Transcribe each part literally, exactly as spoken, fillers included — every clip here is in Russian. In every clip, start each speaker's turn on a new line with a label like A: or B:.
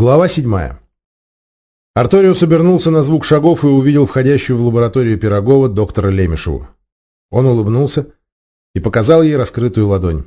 A: Глава седьмая. Арториус обернулся на звук шагов и увидел входящую в лабораторию Пирогова доктора Лемешеву. Он улыбнулся и показал ей раскрытую ладонь.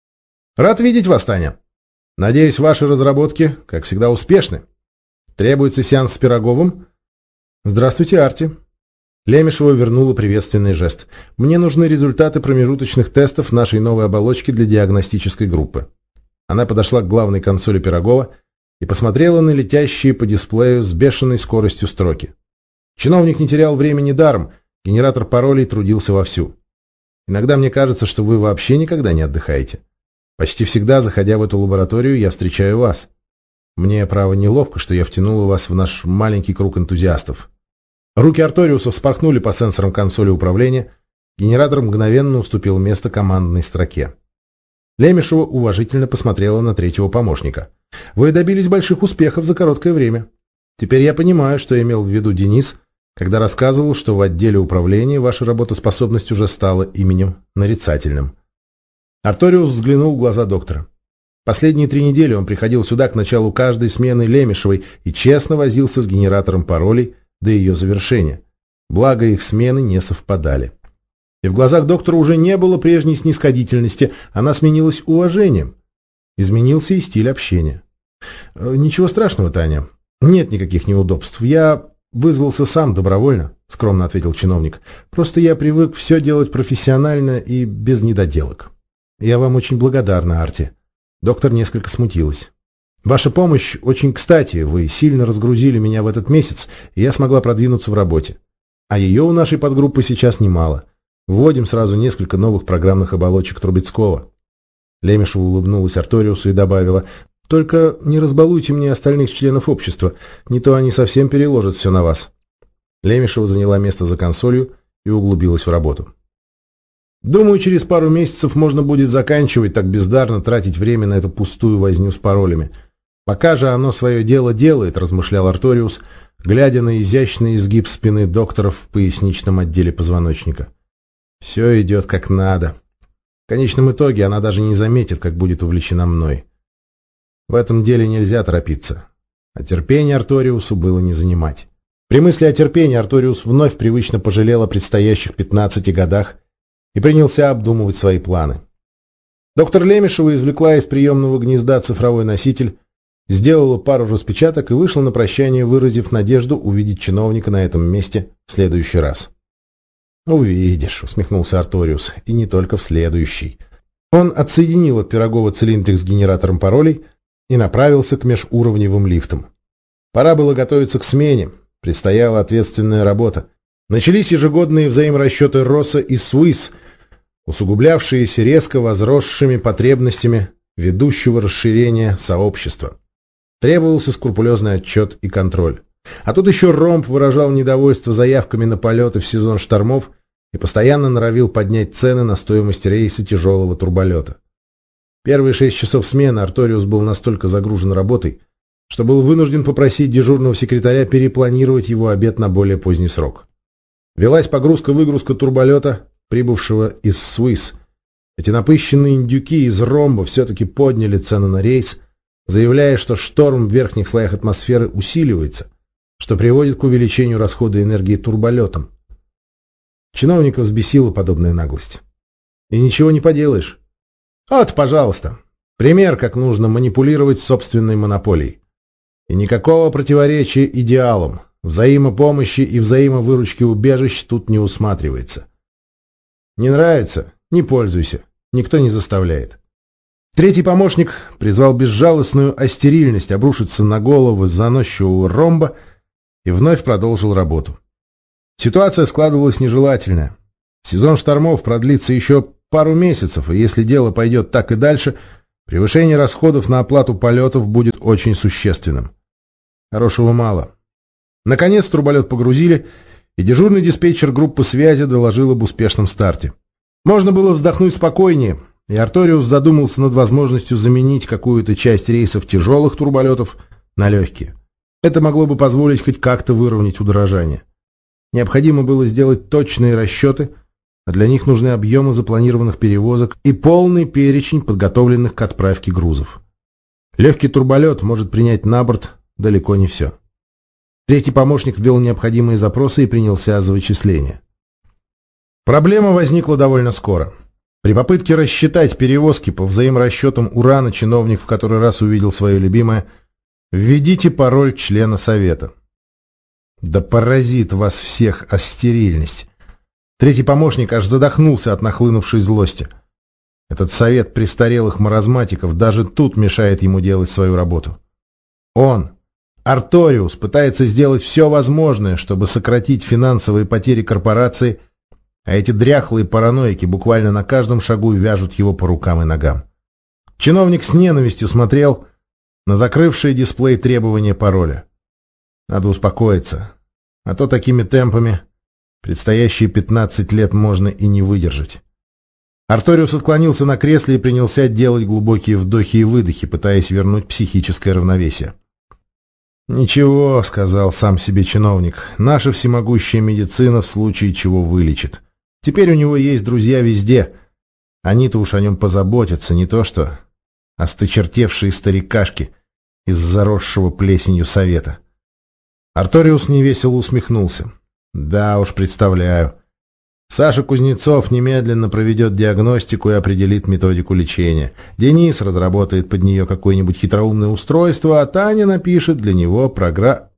A: «Рад видеть вас, Таня. Надеюсь, ваши разработки, как всегда, успешны. Требуется сеанс с Пироговым?» «Здравствуйте, Арти». Лемешева вернула приветственный жест. «Мне нужны результаты промежуточных тестов нашей новой оболочки для диагностической группы». Она подошла к главной консоли Пирогова и посмотрела на летящие по дисплею с бешеной скоростью строки. Чиновник не терял времени даром, генератор паролей трудился вовсю. «Иногда мне кажется, что вы вообще никогда не отдыхаете. Почти всегда, заходя в эту лабораторию, я встречаю вас. Мне, право, неловко, что я втянула вас в наш маленький круг энтузиастов». Руки Арториуса вспорхнули по сенсорам консоли управления, генератор мгновенно уступил место командной строке. Лемешева уважительно посмотрела на третьего помощника. «Вы добились больших успехов за короткое время. Теперь я понимаю, что имел в виду Денис, когда рассказывал, что в отделе управления ваша работоспособность уже стала именем нарицательным». Арториус взглянул в глаза доктора. Последние три недели он приходил сюда к началу каждой смены Лемешевой и честно возился с генератором паролей до ее завершения. Благо их смены не совпадали. И в глазах доктора уже не было прежней снисходительности, она сменилась уважением. Изменился и стиль общения. «Ничего страшного, Таня. Нет никаких неудобств. Я вызвался сам добровольно», — скромно ответил чиновник. «Просто я привык все делать профессионально и без недоделок. Я вам очень благодарна, Арти». Доктор несколько смутилась. «Ваша помощь очень кстати. Вы сильно разгрузили меня в этот месяц, и я смогла продвинуться в работе. А ее у нашей подгруппы сейчас немало. Вводим сразу несколько новых программных оболочек Трубецкого». Лемешева улыбнулась Арториусу и добавила: «Только не разбалуйте мне остальных членов общества, не то они совсем переложат все на вас». Лемешева заняла место за консолью и углубилась в работу. «Думаю, через пару месяцев можно будет заканчивать так бездарно тратить время на эту пустую возню с паролями. Пока же оно свое дело делает», — размышлял Арториус, глядя на изящный изгиб спины доктора в поясничном отделе позвоночника. «Все идет как надо. В конечном итоге она даже не заметит, как будет увлечена мной. В этом деле нельзя торопиться». А терпение Арториусу было не занимать. При мысли о терпении Арториус вновь привычно пожалел о предстоящих пятнадцати годах и принялся обдумывать свои планы. Доктор Лемешева извлекла из приемного гнезда цифровой носитель, сделала пару распечаток и вышла на прощание, выразив надежду увидеть чиновника на этом месте в следующий раз. «Увидишь», — усмехнулся Арториус, — «и не только в следующий». Он отсоединил от Пирогова цилиндрик с генератором паролей и направился к межуровневым лифтам. Пора было готовиться к смене, предстояла ответственная работа. Начались ежегодные взаиморасчеты Росса и Суис, усугублявшиеся резко возросшими потребностями ведущего расширения сообщества. Требовался скрупулезный отчет и контроль. А тут еще Ромб выражал недовольство заявками на полеты в сезон штормов и постоянно норовил поднять цены на стоимость рейса тяжелого турболета. Первые шесть часов смены Арториус был настолько загружен работой, что был вынужден попросить дежурного секретаря перепланировать его обед на более поздний срок. Велась погрузка-выгрузка турболета, прибывшего из Суис. Эти напыщенные индюки из Ромба все-таки подняли цену на рейс, заявляя, что шторм в верхних слоях атмосферы усиливается, что приводит к увеличению расхода энергии турболетом. Чиновника взбесила подобная наглость. И ничего не поделаешь. Вот, пожалуйста, пример, как нужно манипулировать собственной монополией. И никакого противоречия идеалам, взаимопомощи и взаимовыручки убежищ тут не усматривается. Не нравится — не пользуйся, никто не заставляет. Третий помощник призвал безжалостную астерильность обрушиться на головы заносчивого Ромба и вновь продолжил работу. Ситуация складывалась нежелательная. Сезон штормов продлится еще пару месяцев, и если дело пойдет так и дальше, превышение расходов на оплату полетов будет очень существенным. Хорошего мало. Наконец турболет погрузили, и дежурный диспетчер группы связи доложил об успешном старте. Можно было вздохнуть спокойнее, и Арториус задумался над возможностью заменить какую-то часть рейсов тяжелых турболетов на легкие. Это могло бы позволить хоть как-то выровнять удорожание. Необходимо было сделать точные расчеты, а для них нужны объемы запланированных перевозок и полный перечень подготовленных к отправке грузов. Легкий турболет может принять на борт далеко не все. Третий помощник ввел необходимые запросы и принялся за вычисления. Проблема возникла довольно скоро. При попытке рассчитать перевозки по взаиморасчетам урана чиновник в который раз увидел свое любимое «Введите пароль члена совета». Да поразит вас всех астерильность. Третий помощник аж задохнулся от нахлынувшей злости. Этот совет престарелых маразматиков даже тут мешает ему делать свою работу. Он, Арториус, пытается сделать все возможное, чтобы сократить финансовые потери корпорации, а эти дряхлые параноики буквально на каждом шагу вяжут его по рукам и ногам. Чиновник с ненавистью смотрел на закрывший дисплей требования пароля. Надо успокоиться, а то такими темпами предстоящие пятнадцать лет можно и не выдержать. Арториус отклонился на кресле и принялся делать глубокие вдохи и выдохи, пытаясь вернуть психическое равновесие. «Ничего», — сказал сам себе чиновник, — «наша всемогущая медицина в случае чего вылечит. Теперь у него есть друзья везде. Они-то уж о нем позаботятся, не то что осточертевшие старикашки из заросшего плесенью совета». Арториус невесело усмехнулся. «Да уж, представляю. Саша Кузнецов немедленно проведет диагностику и определит методику лечения. Денис разработает под нее какое-нибудь хитроумное устройство, а Таня напишет для него програ...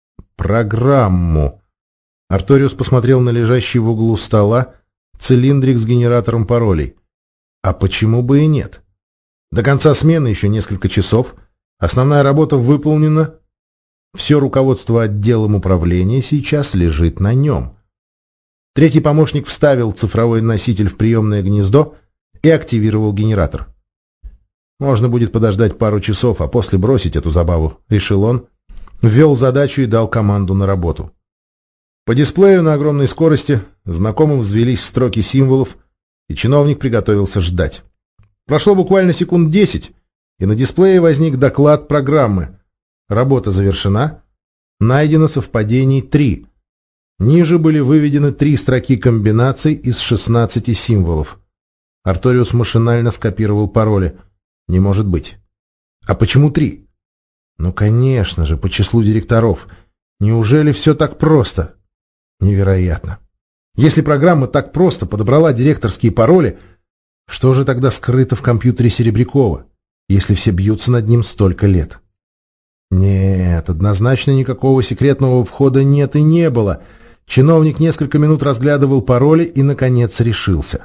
A: программу». Арториус посмотрел на лежащий в углу стола цилиндрик с генератором паролей. А почему бы и нет? До конца смены еще несколько часов. Основная работа выполнена. Все руководство отделом управления сейчас лежит на нем. Третий помощник вставил цифровой носитель в приемное гнездо и активировал генератор. «Можно будет подождать пару часов, а после бросить эту забаву», — решил он, ввел задачу и дал команду на работу. По дисплею на огромной скорости знакомо взвелись строки символов, и чиновник приготовился ждать. Прошло буквально секунд десять, и на дисплее возник доклад программы. Работа завершена, найдено совпадений три. Ниже были выведены три строки комбинаций из шестнадцати символов. Арториус машинально скопировал пароли. Не может быть. А почему три? Ну, конечно же, по числу директоров. Неужели все так просто? Невероятно. Если программа так просто подобрала директорские пароли, что же тогда скрыто в компьютере Серебрякова, если все бьются над ним столько лет? Нет, однозначно никакого секретного входа нет и не было. Чиновник несколько минут разглядывал пароли и, наконец, решился.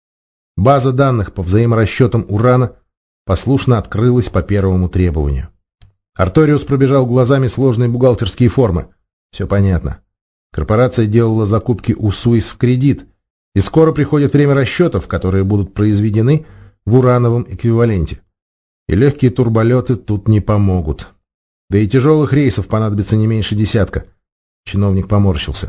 A: База данных по взаиморасчетам урана послушно открылась по первому требованию. Арториус пробежал глазами сложные бухгалтерские формы. Все понятно. Корпорация делала закупки у Суис в кредит, и скоро приходит время расчетов, которые будут произведены в урановом эквиваленте. И легкие турболеты тут не помогут. Да и тяжелых рейсов понадобится не меньше десятка. Чиновник поморщился.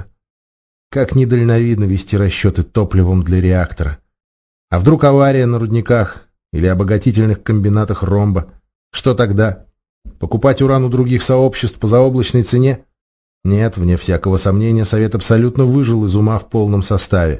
A: Как недальновидно вести расчеты топливом для реактора. А вдруг авария на рудниках или обогатительных комбинатах ромба? Что тогда? Покупать уран у других сообществ по заоблачной цене? Нет, вне всякого сомнения, Совет абсолютно выжил из ума в полном составе.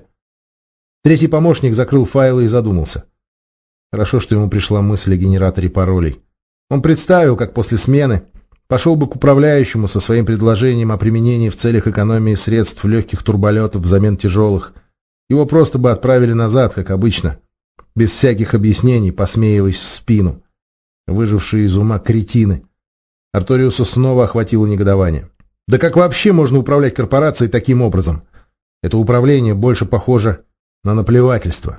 A: Третий помощник закрыл файлы и задумался. Хорошо, что ему пришла мысль о генераторе паролей. Он представил, как после смены пошел бы к управляющему со своим предложением о применении в целях экономии средств легких турболетов взамен тяжелых. Его просто бы отправили назад, как обычно, без всяких объяснений, посмеиваясь в спину. Выжившие из ума кретины. Арториуса снова охватило негодование. Да как вообще можно управлять корпорацией таким образом? Это управление больше похоже на наплевательство.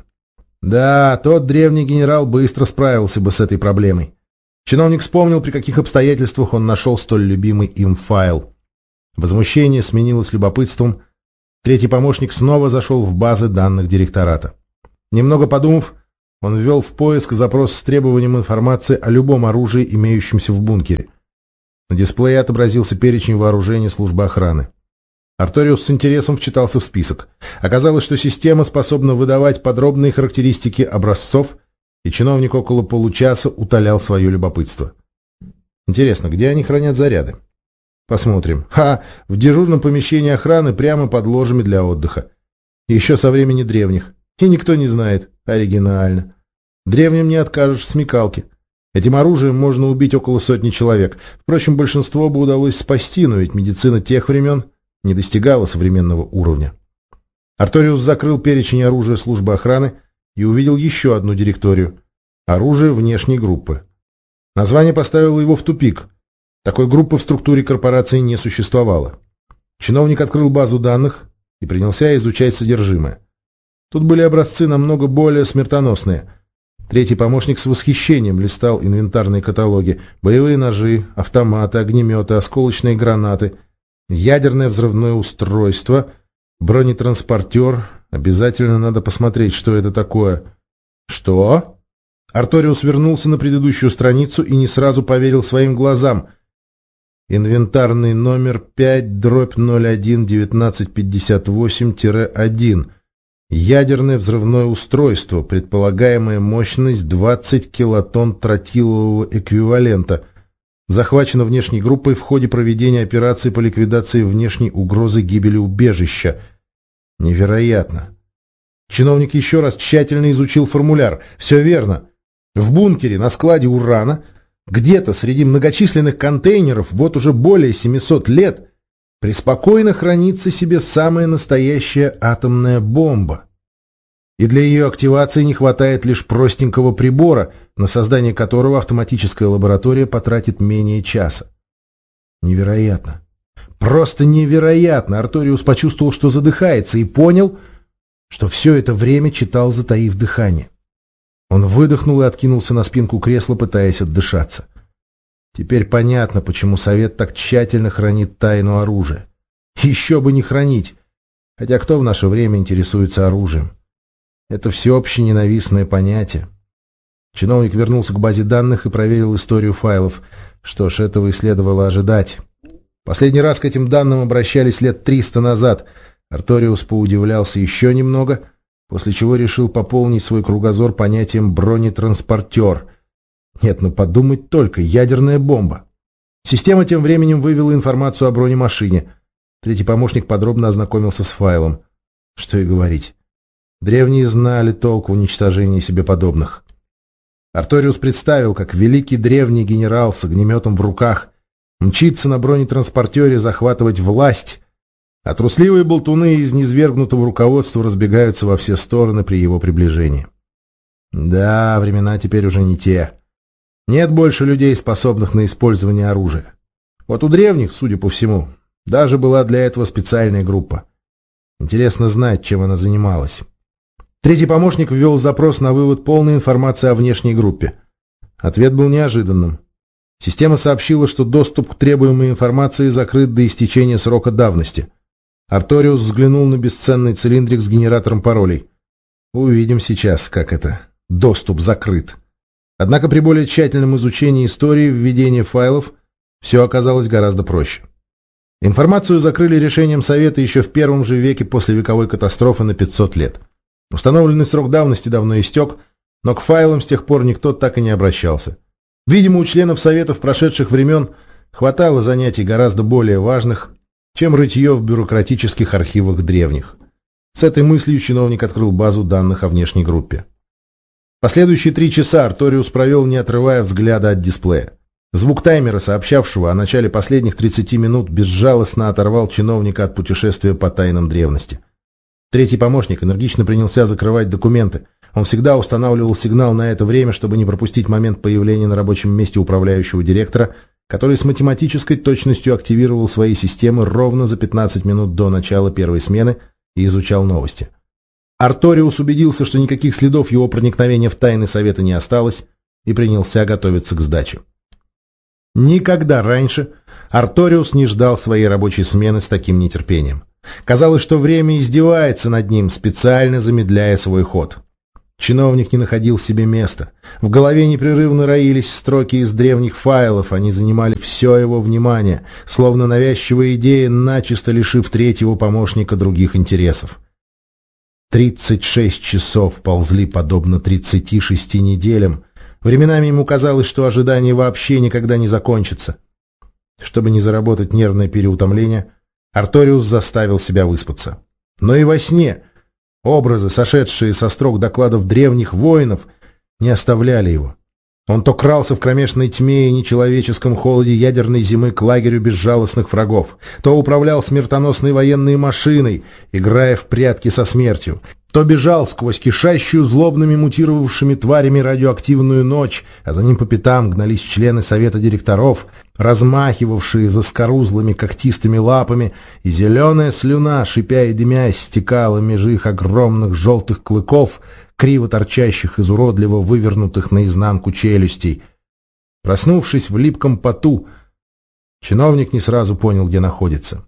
A: Да, тот древний генерал быстро справился бы с этой проблемой. Чиновник вспомнил, при каких обстоятельствах он нашел столь любимый им файл. Возмущение сменилось любопытством. Третий помощник снова зашел в базы данных директората. Немного подумав, он ввел в поиск запрос с требованием информации о любом оружии, имеющемся в бункере. На дисплее отобразился перечень вооружений службы охраны. Арториус с интересом вчитался в список. Оказалось, что система способна выдавать подробные характеристики образцов, и чиновник около получаса утолял свое любопытство. Интересно, где они хранят заряды? Посмотрим. Ха! В дежурном помещении охраны прямо под ложами для отдыха. Еще со времени древних. И никто не знает. Оригинально. Древним не откажешь в смекалке. Этим оружием можно убить около сотни человек. Впрочем, большинство бы удалось спасти, но ведь медицина тех времен не достигала современного уровня. Арториус закрыл перечень оружия службы охраны и увидел еще одну директорию – оружие внешней группы. Название поставило его в тупик. Такой группы в структуре корпорации не существовало. Чиновник открыл базу данных и принялся изучать содержимое. Тут были образцы намного более смертоносные. Третий помощник с восхищением листал инвентарные каталоги: боевые ножи, автоматы, огнеметы, осколочные гранаты, ядерное взрывное устройство, бронетранспортер. Обязательно надо посмотреть, что это такое. Что? Арториус вернулся на предыдущую страницу и не сразу поверил своим глазам. Инвентарный номер пять дробь ноль один девятнадцать пятьдесят восемь один. Ядерное взрывное устройство, предполагаемая мощность двадцать килотонн тротилового эквивалента. Захвачено внешней группой в ходе проведения операции по ликвидации внешней угрозы гибели убежища. Невероятно. Чиновник еще раз тщательно изучил формуляр. Все верно. В бункере на складе урана, где-то среди многочисленных контейнеров, вот уже более семисот лет, преспокойно хранится себе самая настоящая атомная бомба. И для ее активации не хватает лишь простенького прибора, на создание которого автоматическая лаборатория потратит менее часа. Невероятно. Просто невероятно. Арториус почувствовал, что задыхается, и понял, что все это время читал, затаив дыхание. Он выдохнул и откинулся на спинку кресла, пытаясь отдышаться. Теперь понятно, почему Совет так тщательно хранит тайну оружия. Еще бы не хранить. Хотя кто в наше время интересуется оружием? Это всеобще ненавистное понятие. Чиновник вернулся к базе данных и проверил историю файлов. Что ж, этого и следовало ожидать. Последний раз к этим данным обращались лет триста назад. Арториус поудивлялся еще немного, после чего решил пополнить свой кругозор понятием «бронетранспортер». Нет, ну подумать только, ядерная бомба. Система тем временем вывела информацию о бронемашине. Третий помощник подробно ознакомился с файлом. Что и говорить. Древние знали толк в уничтожении себе подобных. Арториус представил, как великий древний генерал с огнеметом в руках мчится на бронетранспортере захватывать власть, а трусливые болтуны из низвергнутого руководства разбегаются во все стороны при его приближении. Да, времена теперь уже не те. Нет больше людей, способных на использование оружия. Вот у древних, судя по всему, даже была для этого специальная группа. Интересно знать, чем она занималась. Третий помощник ввел запрос на вывод полной информации о внешней группе. Ответ был неожиданным. Система сообщила, что доступ к требуемой информации закрыт до истечения срока давности. Арториус взглянул на бесценный цилиндрик с генератором паролей. Увидим сейчас, как это. Доступ закрыт. Однако при более тщательном изучении истории введения файлов все оказалось гораздо проще. Информацию закрыли решением Совета еще в первом же веке после вековой катастрофы на пятьсот лет. Установленный срок давности давно истек, но к файлам с тех пор никто так и не обращался. Видимо, у членов Советов прошедших времен хватало занятий гораздо более важных, чем рытье в бюрократических архивах древних. С этой мыслью чиновник открыл базу данных о внешней группе. Последующие три часа Арториус провел, не отрывая взгляда от дисплея. Звук таймера, сообщавшего о начале последних тридцати минут, безжалостно оторвал чиновника от путешествия по тайнам древности. Третий помощник энергично принялся закрывать документы. Он всегда устанавливал сигнал на это время, чтобы не пропустить момент появления на рабочем месте управляющего директора, который с математической точностью активировал свои системы ровно за пятнадцать минут до начала первой смены и изучал новости. Арториус убедился, что никаких следов его проникновения в тайны Совета не осталось, и принялся готовиться к сдаче. Никогда раньше Арториус не ждал своей рабочей смены с таким нетерпением. Казалось, что время издевается над ним, специально замедляя свой ход. Чиновник не находил себе места. В голове непрерывно роились строки из древних файлов, они занимали все его внимание, словно навязчивая идея, начисто лишив третьего помощника других интересов. Тридцать шесть часов ползли подобно тридцати шести неделям. Временами ему казалось, что ожидание вообще никогда не закончится. Чтобы не заработать нервное переутомление, Арториус заставил себя выспаться. Но и во сне образы, сошедшие со строк докладов древних воинов, не оставляли его. Он то крался в кромешной тьме и нечеловеческом холоде ядерной зимы к лагерю безжалостных врагов, то управлял смертоносной военной машиной, играя в прятки со смертью, то бежал сквозь кишащую злобными мутировавшими тварями радиоактивную ночь, а за ним по пятам гнались члены совета директоров, размахивавшие заскорузлыми когтистыми лапами, и зеленая слюна, шипя и дымясь, стекала меж их огромных желтых клыков, криво торчащих из уродливо вывернутых наизнанку челюстей. Проснувшись в липком поту, чиновник не сразу понял, где находится.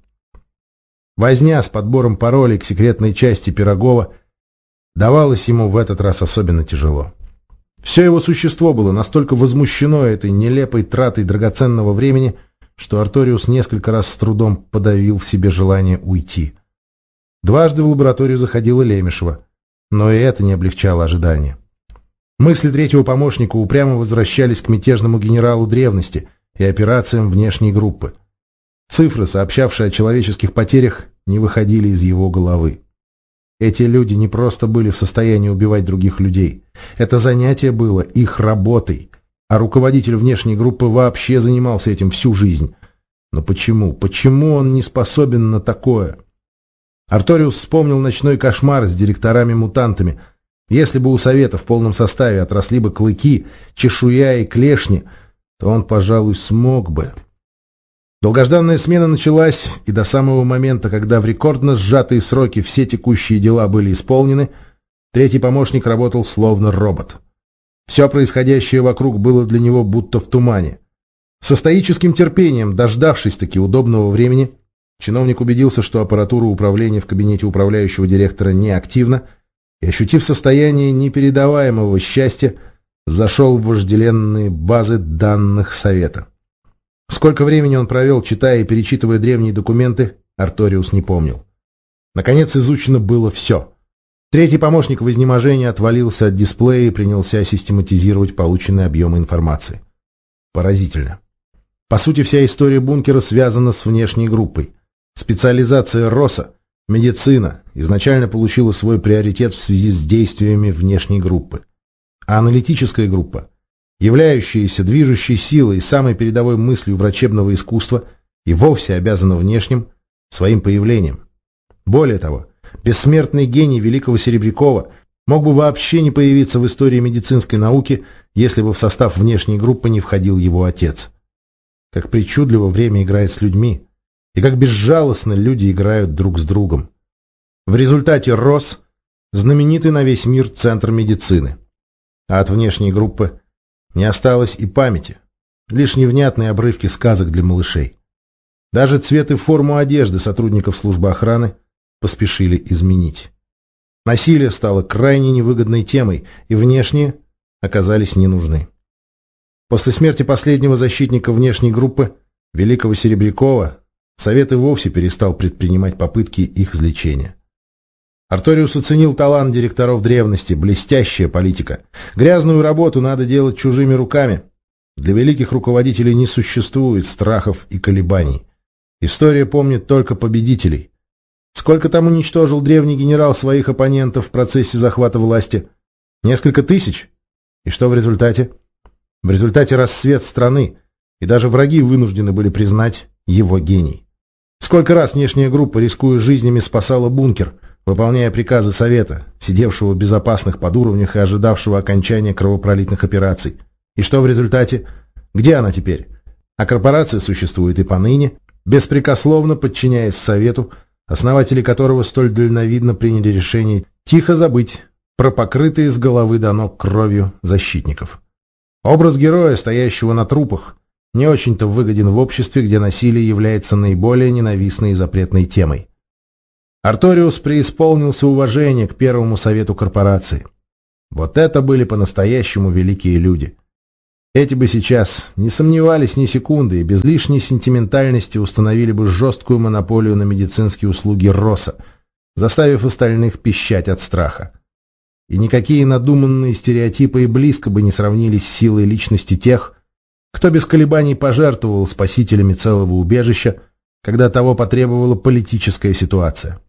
A: Возня с подбором паролей к секретной части Пирогова давалась ему в этот раз особенно тяжело. Все его существо было настолько возмущено этой нелепой тратой драгоценного времени, что Арториус несколько раз с трудом подавил в себе желание уйти. Дважды в лабораторию заходила Лемешева, но и это не облегчало ожидания. Мысли третьего помощника упрямо возвращались к мятежному генералу древности и операциям внешней группы. Цифры, сообщавшие о человеческих потерях, не выходили из его головы. Эти люди не просто были в состоянии убивать других людей. Это занятие было их работой, а руководитель внешней группы вообще занимался этим всю жизнь. Но почему? Почему он не способен на такое? Арториус вспомнил ночной кошмар с директорами-мутантами. Если бы у совета в полном составе отросли бы клыки, чешуя и клешни, то он, пожалуй, смог бы. Долгожданная смена началась, и до самого момента, когда в рекордно сжатые сроки все текущие дела были исполнены, третий помощник работал словно робот. Все происходящее вокруг было для него будто в тумане. Со стоическим терпением, дождавшись-таки удобного времени, чиновник убедился, что аппаратура управления в кабинете управляющего директора неактивна, и, ощутив состояние непередаваемого счастья, зашел в вожделенные базы данных совета. Сколько времени он провел, читая и перечитывая древние документы, Арториус не помнил. Наконец изучено было все. Третий помощник в изнеможении отвалился от дисплея и принялся систематизировать полученные объемы информации. Поразительно. По сути, вся история бункера связана с внешней группой. Специализация РОСа, медицина, изначально получила свой приоритет в связи с действиями внешней группы. А аналитическая группа, являющаяся движущей силой и самой передовой мыслью врачебного искусства, и вовсе обязана внешним своим появлением. Более того, бессмертный гений великого Серебрякова мог бы вообще не появиться в истории медицинской науки, если бы в состав внешней группы не входил его отец. Как причудливо время играет с людьми, и как безжалостно люди играют друг с другом. В результате РОС – знаменитый на весь мир центр медицины, а от внешней группы не осталось и памяти, лишь невнятные обрывки сказок для малышей. Даже цвет и форму одежды сотрудников службы охраны поспешили изменить. Насилие стало крайне невыгодной темой, и внешние оказались не нужны. После смерти последнего защитника внешней группы, великого Серебрякова, Совет и вовсе перестал предпринимать попытки их излечения. Арториус оценил талант директоров древности, блестящая политика. Грязную работу надо делать чужими руками. Для великих руководителей не существует страхов и колебаний. История помнит только победителей. Сколько там уничтожил древний генерал своих оппонентов в процессе захвата власти? Несколько тысяч? И что в результате? В результате расцвет страны, и даже враги вынуждены были признать его гений. Сколько раз внешняя группа, рискуя жизнями, спасала бункер, выполняя приказы Совета, сидевшего в безопасных подуровнях и ожидавшего окончания кровопролитных операций. И что в результате? Где она теперь? А корпорация существует и поныне, беспрекословно подчиняясь Совету, основатели которого столь дальновидно приняли решение тихо забыть про покрытые с головы до ног кровью защитников. Образ героя, стоящего на трупах, не очень-то выгоден в обществе, где насилие является наиболее ненавистной и запретной темой. Арториус преисполнился уважения к первому совету корпорации. Вот это были по-настоящему великие люди. Эти бы сейчас не сомневались ни секунды и без лишней сентиментальности установили бы жесткую монополию на медицинские услуги РОСа, заставив остальных пищать от страха. И никакие надуманные стереотипы и близко бы не сравнились с силой личности тех, кто без колебаний пожертвовал спасителями целого убежища, когда того потребовала политическая ситуация.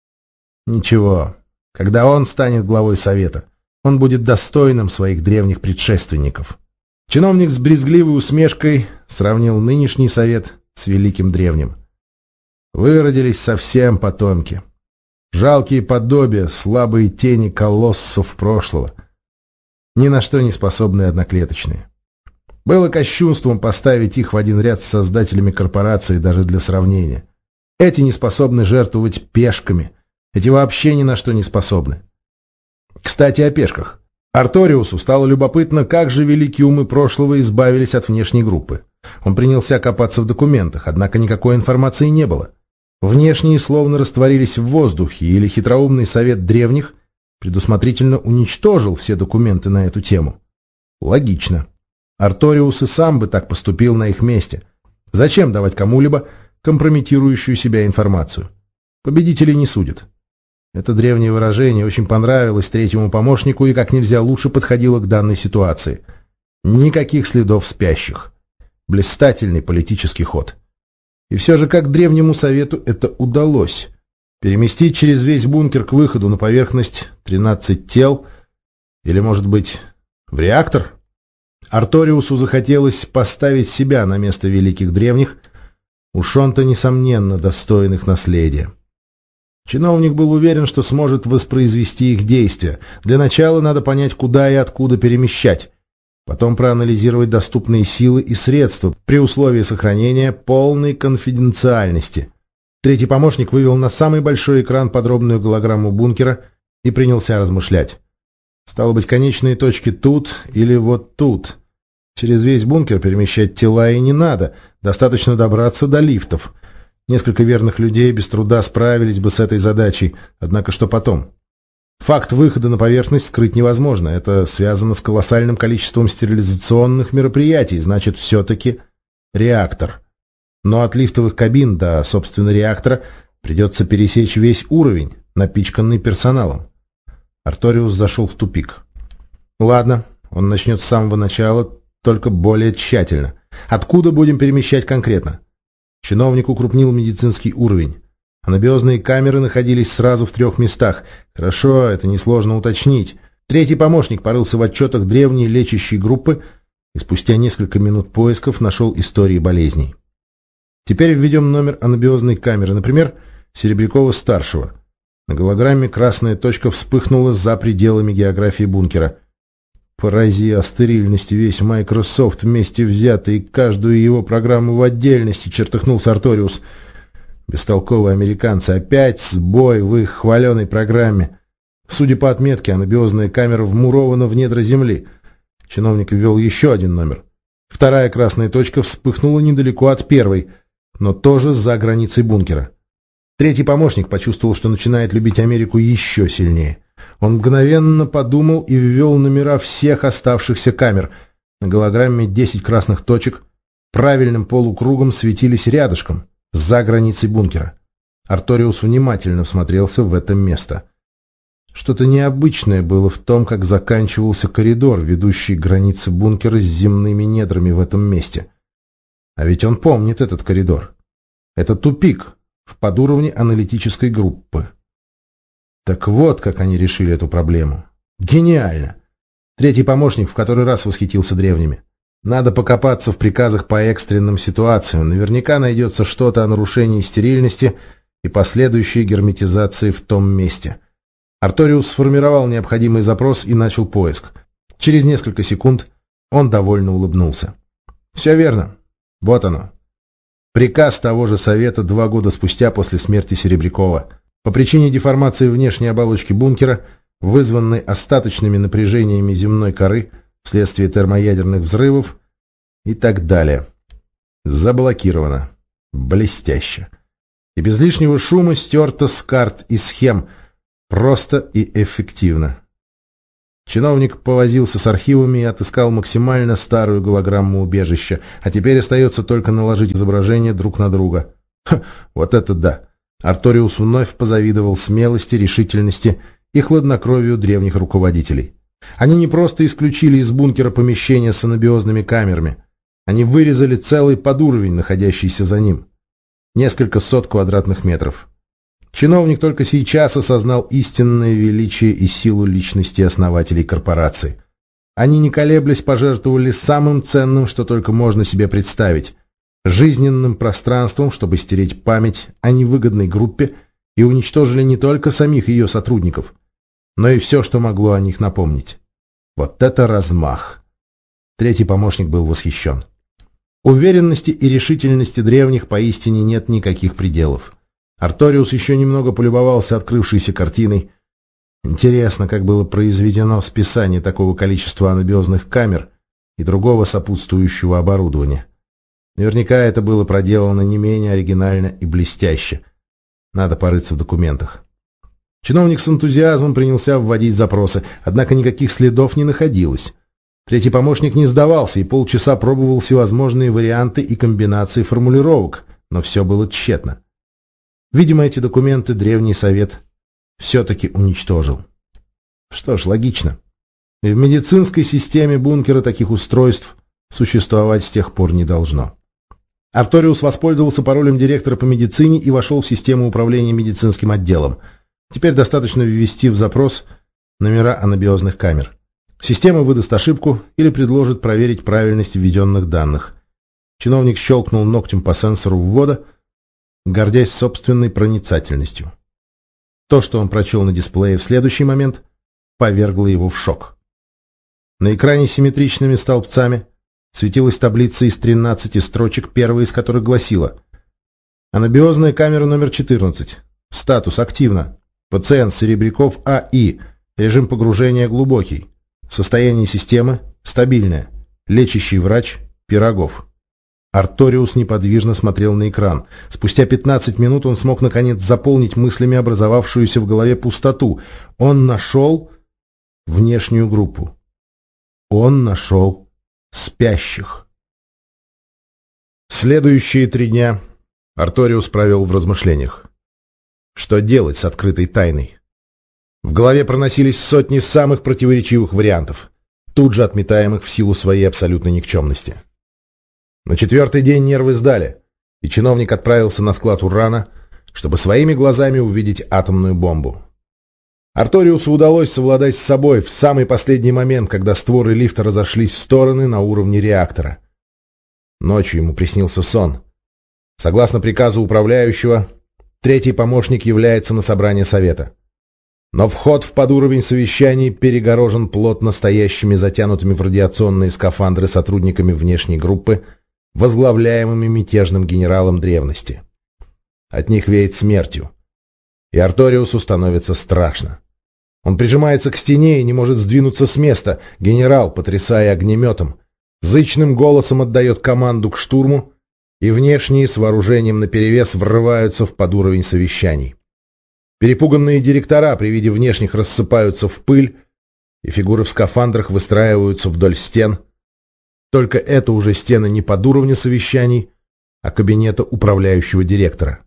A: Ничего, когда он станет главой Совета, он будет достойным своих древних предшественников. Чиновник с брезгливой усмешкой сравнил нынешний совет с великим древним. Выродились совсем потомки. Жалкие подобия, слабые тени колоссов прошлого. Ни на что не способные одноклеточные. Было кощунством поставить их в один ряд с создателями корпорации даже для сравнения. Эти не способны жертвовать пешками. Эти вообще ни на что не способны. Кстати, о пешках. Арториусу стало любопытно, как же великие умы прошлого избавились от внешней группы. Он принялся копаться в документах, однако никакой информации не было. Внешние словно растворились в воздухе, или хитроумный совет древних предусмотрительно уничтожил все документы на эту тему. Логично. Арториус и сам бы так поступил на их месте. Зачем давать кому-либо компрометирующую себя информацию? Победителей не судят. Это древнее выражение очень понравилось третьему помощнику и как нельзя лучше подходило к данной ситуации. Никаких следов спящих. Блистательный политический ход. И все же как древнему совету это удалось? Переместить через весь бункер к выходу на поверхность тринадцать тел? Или, может быть, в реактор? Арториусу захотелось поставить себя на место великих древних, уж он-то, несомненно, достоин их наследия. Чиновник был уверен, что сможет воспроизвести их действия. Для начала надо понять, куда и откуда перемещать. Потом проанализировать доступные силы и средства при условии сохранения полной конфиденциальности. Третий помощник вывел на самый большой экран подробную голограмму бункера и принялся размышлять. Стало быть, конечные точки тут или вот тут. Через весь бункер перемещать тела и не надо, достаточно добраться до лифтов. Несколько верных людей без труда справились бы с этой задачей, однако что потом? Факт выхода на поверхность скрыть невозможно, это связано с колоссальным количеством стерилизационных мероприятий, значит, все-таки реактор. Но от лифтовых кабин до, собственно, реактора придется пересечь весь уровень, напичканный персоналом. Арториус зашел в тупик. Ладно, он начнет с самого начала, только более тщательно. Откуда будем перемещать конкретно? Чиновник укрупнил медицинский уровень. Анабиозные камеры находились сразу в трех местах. Хорошо, это несложно уточнить. Третий помощник порылся в отчетах древней лечащей группы и спустя несколько минут поисков нашел истории болезней. Теперь введем номер анабиозной камеры, например, Серебрякова-старшего. На голограмме красная точка вспыхнула за пределами географии бункера. Порази о стерильности весь Microsoft вместе взятый и каждую его программу в отдельности, чертыхнулся Арториус. Бестолковые американцы, опять сбой в их хваленой программе. Судя по отметке, анабиозная камера вмурована в недра земли. Чиновник ввел еще один номер. Вторая красная точка вспыхнула недалеко от первой, но тоже за границей бункера. Третий помощник почувствовал, что начинает любить Америку еще сильнее. Он мгновенно подумал и ввел номера всех оставшихся камер. На голограмме десять красных точек правильным полукругом светились рядышком, за границей бункера. Арториус внимательно всмотрелся в это место. Что-то необычное было в том, как заканчивался коридор, ведущий к границе бункера с земными недрами в этом месте. А ведь он помнит этот коридор. Это тупик в подуровне аналитической группы. Так вот, как они решили эту проблему. Гениально! Третий помощник в который раз восхитился древними. Надо покопаться в приказах по экстренным ситуациям. Наверняка найдется что-то о нарушении стерильности и последующей герметизации в том месте. Арториус сформировал необходимый запрос и начал поиск. Через несколько секунд он довольно улыбнулся. Все верно. Вот оно. Приказ того же совета два года спустя после смерти Серебрякова. По причине деформации внешней оболочки бункера, вызванной остаточными напряжениями земной коры вследствие термоядерных взрывов и так далее. Заблокировано. Блестяще. И без лишнего шума стерто с карт и схем. Просто и эффективно. Чиновник повозился с архивами и отыскал максимально старую голограмму убежища, а теперь остается только наложить изображения друг на друга. Ха, вот это да! Арториус вновь позавидовал смелости, решительности и хладнокровию древних руководителей. Они не просто исключили из бункера помещение с анабиозными камерами. Они вырезали целый подуровень, находящийся за ним. Несколько сот квадратных метров. Чиновник только сейчас осознал истинное величие и силу личности основателей корпорации. Они, не колеблясь, пожертвовали самым ценным, что только можно себе представить — жизненным пространством, чтобы стереть память о невыгодной группе, и уничтожили не только самих ее сотрудников, но и все, что могло о них напомнить. Вот это размах! Третий помощник был восхищен. Уверенности и решительности древних поистине нет никаких пределов. Арториус еще немного полюбовался открывшейся картиной. Интересно, как было произведено списание такого количества анабиозных камер и другого сопутствующего оборудования. Наверняка это было проделано не менее оригинально и блестяще. Надо порыться в документах. Чиновник с энтузиазмом принялся вводить запросы, однако никаких следов не находилось. Третий помощник не сдавался и полчаса пробовал всевозможные варианты и комбинации формулировок, но все было тщетно. Видимо, эти документы Древний Совет все-таки уничтожил. Что ж, логично. И в медицинской системе бункера таких устройств существовать с тех пор не должно. Арториус воспользовался паролем директора по медицине и вошел в систему управления медицинским отделом. Теперь достаточно ввести в запрос номера анабиозных камер. Система выдаст ошибку или предложит проверить правильность введенных данных. Чиновник щелкнул ногтем по сенсору ввода, гордясь собственной проницательностью. То, что он прочел на дисплее в следующий момент, повергло его в шок. На экране симметричными столбцами светилась таблица из тринадцати строчек, первая из которых гласила: анабиозная камера номер четырнадцать. Статус активно. Пациент Серебряков А И. Режим погружения глубокий. Состояние системы стабильное. Лечащий врач Пирогов. Арториус неподвижно смотрел на экран. Спустя пятнадцать минут он смог наконец заполнить мыслями образовавшуюся в голове пустоту. Он нашел внешнюю группу. Он нашел спящих. Следующие три дня Арториус провел в размышлениях. Что делать с открытой тайной? В голове проносились сотни самых противоречивых вариантов, тут же отметаемых в силу своей абсолютной никчемности. На четвертый день нервы сдали, и чиновник отправился на склад урана, чтобы своими глазами увидеть атомную бомбу. Арториусу удалось совладать с собой в самый последний момент, когда створы лифта разошлись в стороны на уровне реактора. Ночью ему приснился сон. Согласно приказу управляющего, третий помощник является на собрание совета. Но вход в подуровень совещаний перегорожен плотно стоящими затянутыми в радиационные скафандры сотрудниками внешней группы, возглавляемыми мятежным генералом древности. От них веет смертью. И Арториусу становится страшно. Он прижимается к стене и не может сдвинуться с места. Генерал, потрясая огнеметом, зычным голосом отдает команду к штурму, и внешние с вооружением наперевес врываются в подуровень совещаний. Перепуганные директора при виде внешних рассыпаются в пыль, и фигуры в скафандрах выстраиваются вдоль стен. Только это уже стены не подуровня совещаний, а кабинета управляющего директора.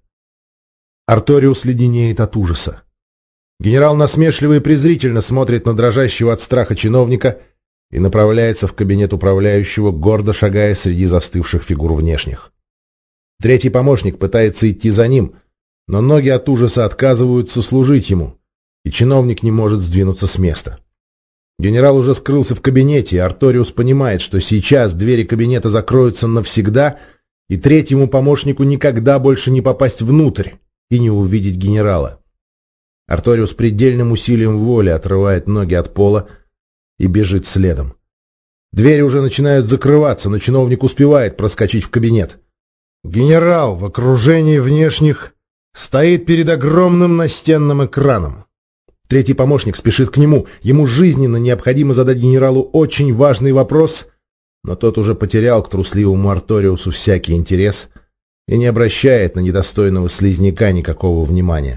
A: Арториус леденеет от ужаса. Генерал насмешливо и презрительно смотрит на дрожащего от страха чиновника и направляется в кабинет управляющего, гордо шагая среди застывших фигур внешних. Третий помощник пытается идти за ним, но ноги от ужаса отказываются служить ему, и чиновник не может сдвинуться с места. Генерал уже скрылся в кабинете, и Арториус понимает, что сейчас двери кабинета закроются навсегда, и третьему помощнику никогда больше не попасть внутрь и не увидеть генерала. Арториус предельным усилием воли отрывает ноги от пола и бежит следом. Двери уже начинают закрываться, но чиновник успевает проскочить в кабинет. Генерал в окружении внешних стоит перед огромным настенным экраном. Третий помощник спешит к нему. Ему жизненно необходимо задать генералу очень важный вопрос, но тот уже потерял к трусливому Арториусу всякий интерес и не обращает на недостойного слизняка никакого внимания.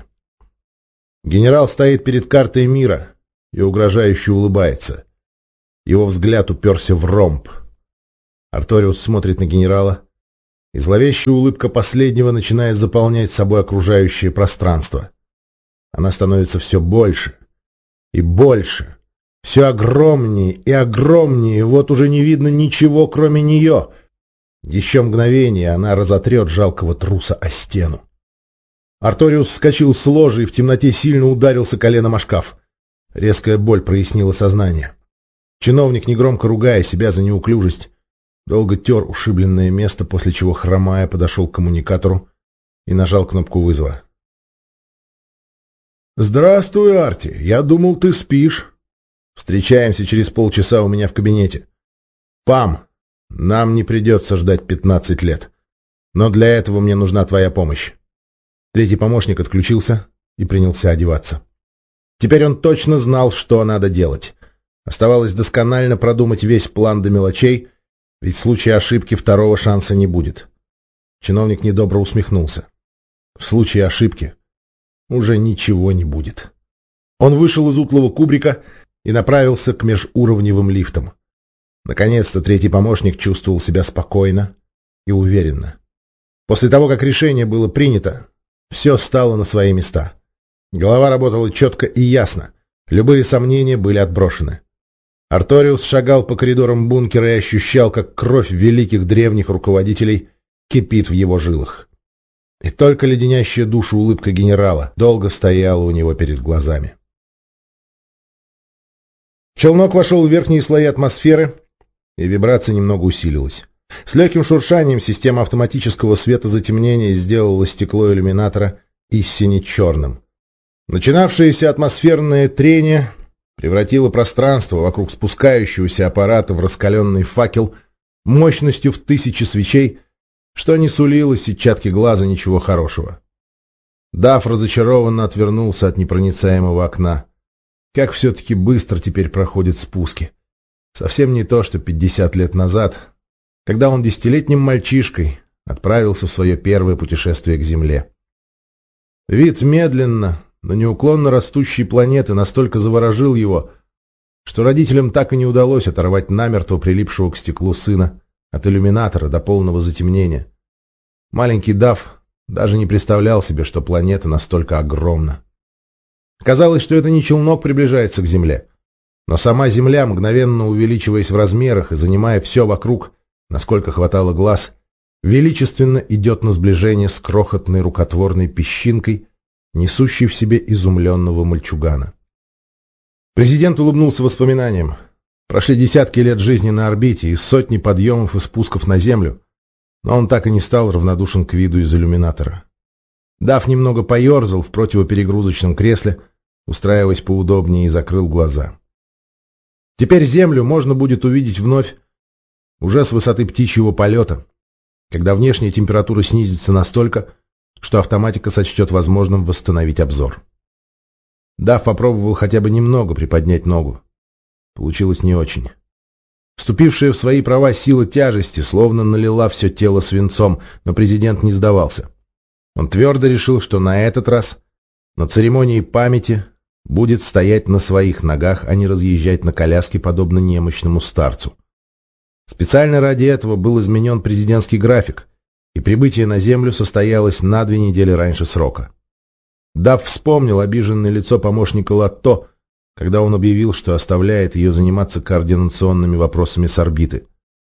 A: Генерал стоит перед картой мира и угрожающе улыбается. Его взгляд уперся в ромб. Арториус смотрит на генерала, и зловещая улыбка последнего начинает заполнять собой окружающее пространство. Она становится все больше и больше, все огромнее и огромнее, вот уже не видно ничего, кроме нее. Еще мгновение она разотрет жалкого труса о стену. Арториус вскочил с ложа и в темноте сильно ударился коленом о шкаф. Резкая боль прояснила сознание. Чиновник, негромко ругая себя за неуклюжесть, долго тер ушибленное место, после чего, хромая, подошел к коммуникатору и нажал кнопку вызова. «Здравствуй, Арти. Я думал, ты спишь. Встречаемся через полчаса у меня в кабинете. Пам, нам не придется ждать пятнадцать лет. Но для этого мне нужна твоя помощь». Третий помощник отключился и принялся одеваться. Теперь он точно знал, что надо делать. Оставалось досконально продумать весь план до мелочей, ведь в случае ошибки второго шанса не будет. Чиновник недобро усмехнулся. В случае ошибки уже ничего не будет. Он вышел из утлого кубрика и направился к межуровневым лифтам. Наконец-то третий помощник чувствовал себя спокойно и уверенно. После того, как решение было принято, все стало на свои места. Голова работала четко и ясно. Любые сомнения были отброшены. Арториус шагал по коридорам бункера и ощущал, как кровь великих древних руководителей кипит в его жилах. И только леденящая душу улыбка генерала долго стояла у него перед глазами. Челнок вошел в верхние слои атмосферы, и вибрация немного усилилась. С легким шуршанием система автоматического светозатемнения сделала стекло иллюминатора истине черным. Начинавшееся атмосферное трение превратило пространство вокруг спускающегося аппарата в раскаленный факел мощностью в тысячи свечей, что не сулило сетчатке глаза ничего хорошего. Дафф разочарованно отвернулся от непроницаемого окна. Как все-таки быстро теперь проходят спуски. Совсем не то, что пятьдесят лет назад, когда он десятилетним мальчишкой отправился в свое первое путешествие к Земле. Вид медленно, но неуклонно растущей планеты настолько заворожил его, что родителям так и не удалось оторвать намертво прилипшего к стеклу сына от иллюминатора до полного затемнения. Маленький Дафф даже не представлял себе, что планета настолько огромна. Казалось, что это не челнок приближается к Земле, но сама Земля, мгновенно увеличиваясь в размерах и занимая все вокруг, насколько хватало глаз, величественно идет на сближение с крохотной рукотворной песчинкой, несущей в себе изумленного мальчугана. Президент улыбнулся воспоминаниям. Прошли десятки лет жизни на орбите и сотни подъемов и спусков на Землю, но он так и не стал равнодушен к виду из иллюминатора. Дафф немного поерзал в противоперегрузочном кресле, устраиваясь поудобнее, и закрыл глаза. Теперь Землю можно будет увидеть вновь уже с высоты птичьего полета, когда внешняя температура снизится настолько, что автоматика сочтет возможным восстановить обзор. Дафф попробовал хотя бы немного приподнять ногу. Получилось не очень. Вступившая в свои права сила тяжести словно налила все тело свинцом, но президент не сдавался. Он твердо решил, что на этот раз на церемонии памяти будет стоять на своих ногах, а не разъезжать на коляске, подобно немощному старцу. Специально ради этого был изменен президентский график, и прибытие на Землю состоялось на две недели раньше срока. Дафф вспомнил обиженное лицо помощника Латто, когда он объявил, что оставляет ее заниматься координационными вопросами с орбиты.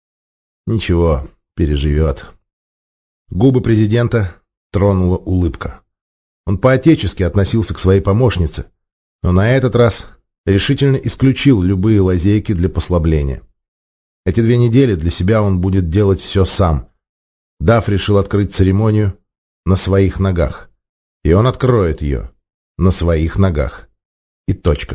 A: Ничего, переживет. Губы президента тронула улыбка. Он по-отечески относился к своей помощнице, но на этот раз решительно исключил любые лазейки для послабления. Эти две недели для себя он будет делать все сам. Дафф решил открыть церемонию на своих ногах. И он откроет ее на своих ногах. И точка.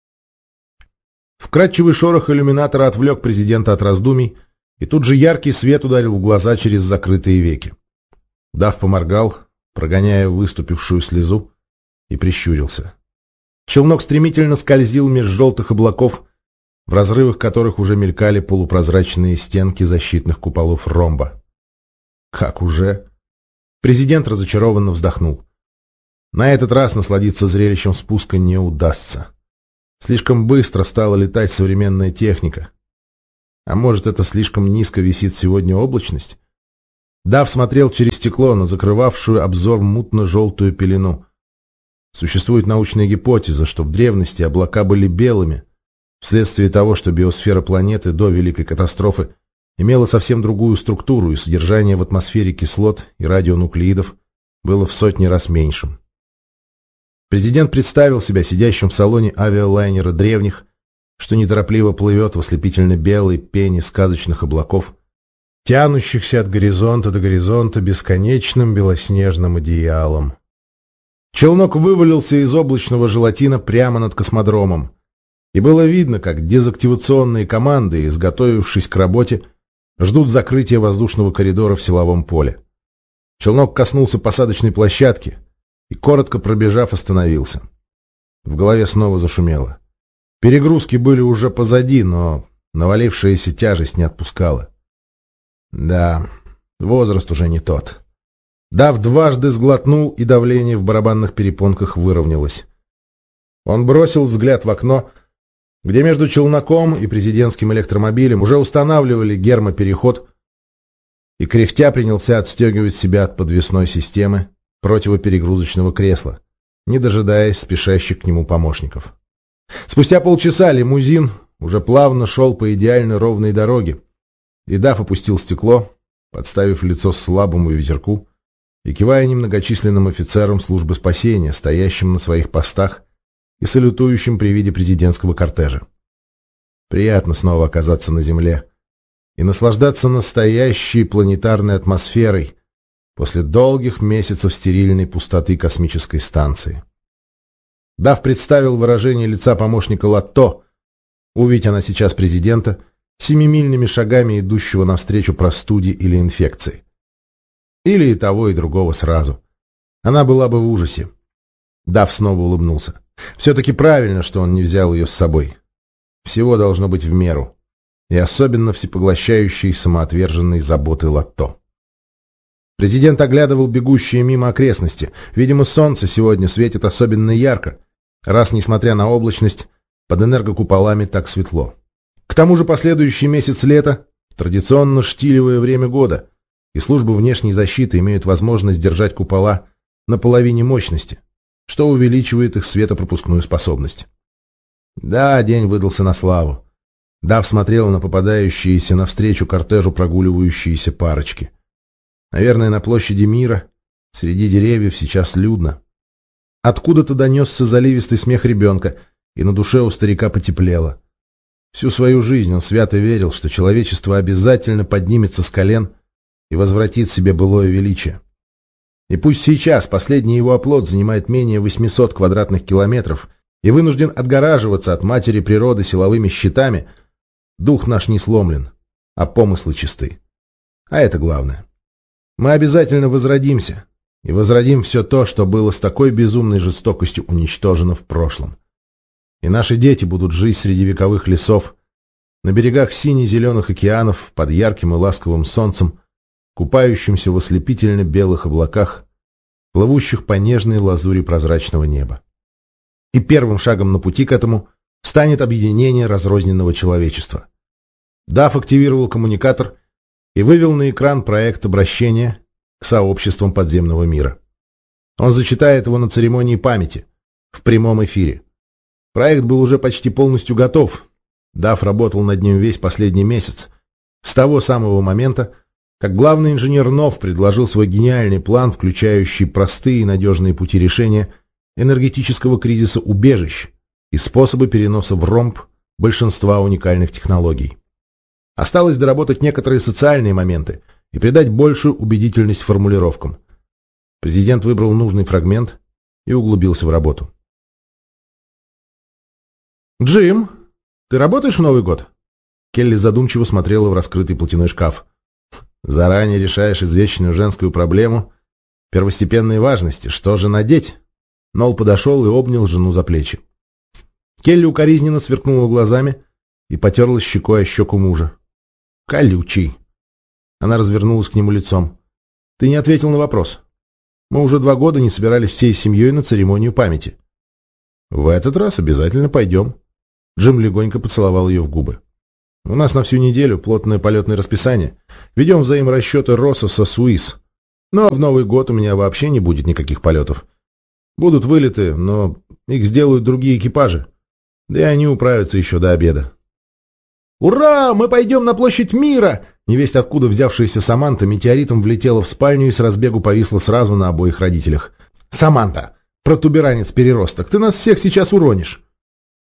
A: Вкрадчивый шорох иллюминатора отвлек президента от раздумий, и тут же яркий свет ударил в глаза через закрытые веки. Дафф поморгал, прогоняя выступившую слезу, и прищурился. Челнок стремительно скользил меж желтых облаков, в разрывах которых уже мелькали полупрозрачные стенки защитных куполов ромба. Как уже? Президент разочарованно вздохнул. На этот раз насладиться зрелищем спуска не удастся. Слишком быстро стала летать современная техника. А может, это слишком низко висит сегодня облачность? Дафф смотрел через стекло на закрывавшую обзор мутно-желтую пелену. Существует научная гипотеза, что в древности облака были белыми, вследствие того, что биосфера планеты до Великой катастрофы имела совсем другую структуру, и содержание в атмосфере кислот и радионуклеидов было в сотни раз меньшим. Президент представил себя сидящим в салоне авиалайнера древних, что неторопливо плывет в ослепительно-белой пене сказочных облаков, тянущихся от горизонта до горизонта бесконечным белоснежным одеялом. Челнок вывалился из облачного желатина прямо над космодромом, и было видно, как дезактивационные команды, изготовившись к работе, ждут закрытия воздушного коридора в силовом поле. Челнок коснулся посадочной площадки и, коротко пробежав, остановился. В голове снова зашумело. Перегрузки были уже позади, но навалившаяся тяжесть не отпускала. Да, возраст уже не тот. Дав дважды сглотнул, и давление в барабанных перепонках выровнялось. Он бросил взгляд в окно, где между челноком и президентским электромобилем уже устанавливали гермопереход, и кряхтя принялся отстегивать себя от подвесной системы противоперегрузочного кресла, не дожидаясь спешащих к нему помощников. Спустя полчаса лимузин уже плавно шел по идеально ровной дороге, и Дафф опустил стекло, подставив лицо слабому ветерку и кивая немногочисленным офицерам службы спасения, стоящим на своих постах и салютующим при виде президентского кортежа. Приятно снова оказаться на Земле и наслаждаться настоящей планетарной атмосферой после долгих месяцев стерильной пустоты космической станции. Дафф представил выражение лица помощника Латто, увидеть она сейчас президента, семимильными шагами идущего навстречу простуде или инфекции. Или и того, и другого сразу. Она была бы в ужасе. Дафф снова улыбнулся. Все-таки правильно, что он не взял ее с собой. Всего должно быть в меру. И особенно всепоглощающей самоотверженной заботы Латто. Президент оглядывал бегущие мимо окрестности. Видимо, солнце сегодня светит особенно ярко, раз, несмотря на облачность, под энергокуполами так светло. К тому же последующий месяц лета – традиционно штилевое время года, и службы внешней защиты имеют возможность держать купола на половине мощности, что увеличивает их светопропускную способность. Да, день выдался на славу. Дафф смотрел на попадающиеся навстречу кортежу прогуливающиеся парочки. Наверное, на площади Мира, среди деревьев, сейчас людно. Откуда-то донесся заливистый смех ребенка, и на душе у старика потеплело. Всю свою жизнь он свято верил, что человечество обязательно поднимется с колен и возвратит себе былое величие. И пусть сейчас последний его оплот занимает менее восьмисот квадратных километров и вынужден отгораживаться от матери природы силовыми щитами, дух наш не сломлен, а помыслы чисты. А это главное. Мы обязательно возродимся, и возродим все то, что было с такой безумной жестокостью уничтожено в прошлом. И наши дети будут жить среди вековых лесов, на берегах сине-зеленых океанов, под ярким и ласковым солнцем, купающимся в ослепительно-белых облаках, плывущих по нежной лазури прозрачного неба. И первым шагом на пути к этому станет объединение разрозненного человечества. Дафф активировал коммуникатор и вывел на экран проект обращения к сообществам подземного мира. Он зачитает его на церемонии памяти, в прямом эфире. Проект был уже почти полностью готов. Дафф работал над ним весь последний месяц, с того самого момента, как главный инженер Нов предложил свой гениальный план, включающий простые и надежные пути решения энергетического кризиса убежищ и способы переноса в ромб большинства уникальных технологий. Осталось доработать некоторые социальные моменты и придать большую убедительность формулировкам. Президент выбрал нужный фрагмент и углубился в работу. «Джим, ты работаешь в Новый год?» Келли задумчиво смотрела в раскрытый платяной шкаф. «Заранее решаешь извечную женскую проблему первостепенной важности. Что же надеть?» Нол подошел и обнял жену за плечи. Келли укоризненно сверкнула глазами и потерла щекой о щеку мужа. «Колючий!» Она развернулась к нему лицом. «Ты не ответил на вопрос. Мы уже два года не собирались всей семьей на церемонию памяти». «В этот раз обязательно пойдем». Джим легонько поцеловал ее в губы. «У нас на всю неделю плотное полетное расписание. Ведем взаиморасчеты Россоса с УИС. Но в Новый год у меня вообще не будет никаких полетов. Будут вылеты, но их сделают другие экипажи. Да и они управятся еще до обеда». «Ура! Мы пойдем на площадь Мира!» Невесть откуда взявшаяся Саманта метеоритом влетела в спальню и с разбегу повисла сразу на обоих родителях. «Саманта, протуберанец-переросток, ты нас всех сейчас уронишь!»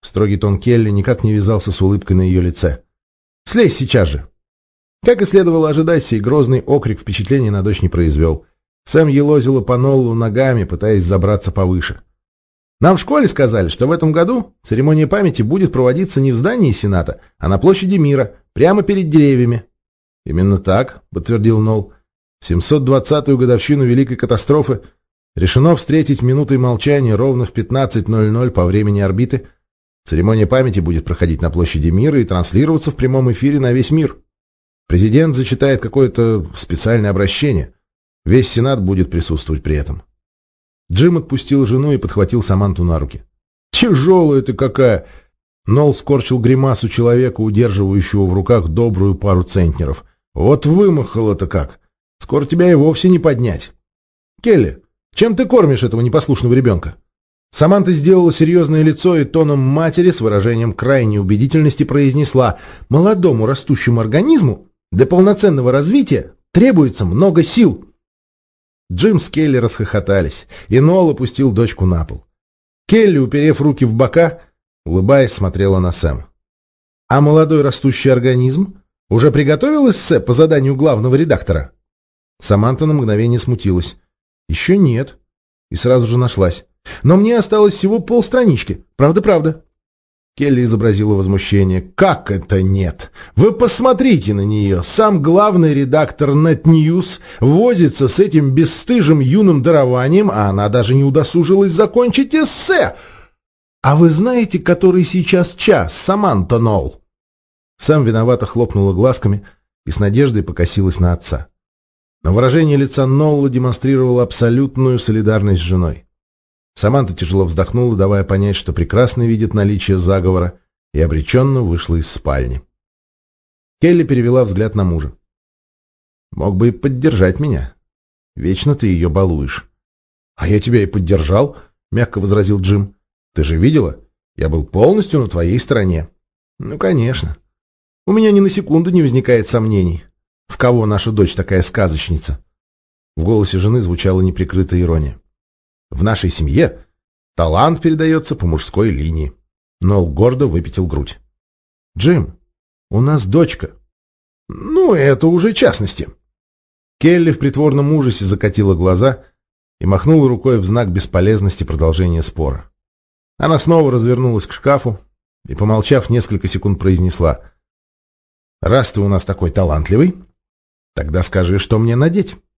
A: Строгий тон Келли никак не вязался с улыбкой на ее лице. «Слезь сейчас же!» Как и следовало ожидать, сей грозный окрик впечатления на дочь не произвел. Сэм елозила по Ноллу ногами, пытаясь забраться повыше. «Нам в школе сказали, что в этом году церемония памяти будет проводиться не в здании Сената, а на площади Мира, прямо перед деревьями». «Именно так», — подтвердил Нолл. «В семьсот двадцатую годовщину Великой катастрофы решено встретить минутой молчания ровно в пятнадцать ноль ноль по времени орбиты. Церемония памяти будет проходить на площади Мира и транслироваться в прямом эфире на весь мир. Президент зачитает какое-то специальное обращение. Весь Сенат будет присутствовать при этом». Джим отпустил жену и подхватил Саманту на руки. «Тяжелая ты какая!» Нолл скорчил гримасу человека, удерживающего в руках добрую пару центнеров. «Вот вымахало-то как! Скоро тебя и вовсе не поднять!» «Келли, чем ты кормишь этого непослушного ребенка?» Саманта сделала серьезное лицо и тоном матери с выражением крайней убедительности произнесла: «Молодому растущему организму для полноценного развития требуется много сил». Джим с Келли расхохотались, и Нолл опустил дочку на пол. Келли, уперев руки в бока, улыбаясь, смотрела на Сэм. «А молодой растущий организм уже приготовил эссе по заданию главного редактора?» Саманта на мгновение смутилась. «Еще нет». И сразу же нашлась. «Но мне осталось всего полстранички. Правда-правда». Келли изобразила возмущение. «Как это нет? Вы посмотрите на нее! Сам главный редактор Нет Ньюс возится с этим бесстыжим юным дарованием, а она даже не удосужилась закончить эссе! А вы знаете, который сейчас час, Саманта Нолл?» Сэм виновато хлопнула глазками и с надеждой покосилась на отца. Но выражение лица Нолла демонстрировало абсолютную солидарность с женой. Саманта тяжело вздохнула, давая понять, что прекрасно видит наличие заговора, и обреченно вышла из спальни. Келли перевела взгляд на мужа. «Мог бы и поддержать меня. Вечно ты ее балуешь». «А я тебя и поддержал», — мягко возразил Джим. «Ты же видела? Я был полностью на твоей стороне». «Ну, конечно. У меня ни на секунду не возникает сомнений, в кого наша дочь такая сказочница». В голосе жены звучала неприкрытая ирония. «В нашей семье талант передается по мужской линии». Нолл гордо выпятил грудь. «Джим, у нас дочка». «Ну, это уже частности». Келли в притворном ужасе закатила глаза и махнула рукой в знак бесполезности продолжения спора. Она снова развернулась к шкафу и, помолчав несколько секунд, произнесла: «Раз ты у нас такой талантливый, тогда скажи, что мне надеть».